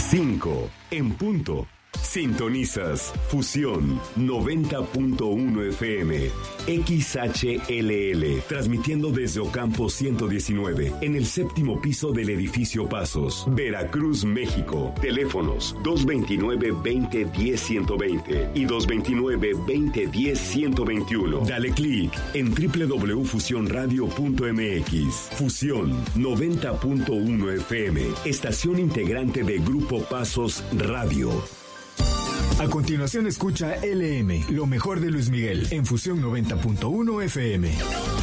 5 en punto. Sintonizas Fusión 90.1 FM, XHLL, transmitiendo desde Ocampo 119, en el 7º piso del edificio Pasos, Veracruz, México. Teléfonos 229-2010-120 y 229-2010-121. Dale clic en www.fusionradio.mx. Fusión 90.1 FM, estación integrante de Grupo Pasos Radio. A continuación escucha LM, lo mejor de Luis Miguel, en Fusión 90.1 FM.